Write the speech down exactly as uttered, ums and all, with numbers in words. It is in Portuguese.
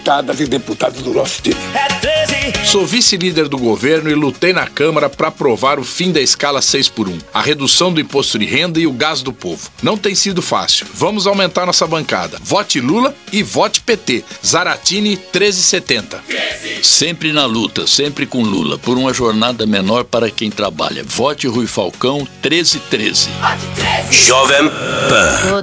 deputadas e deputados do nosso time. Sou vice-líder do governo e lutei na Câmara para aprovar o fim da escala seis por um, a redução do imposto de renda e o gás do povo. Não tem sido fácil. Vamos aumentar nossa bancada. Vote Lula e vote P T. Zaratini treze setenta. Sempre na luta, sempre com Lula, por uma jornada menor para quem trabalha. Vote Rui Falcão treze treze. Jovem Pan.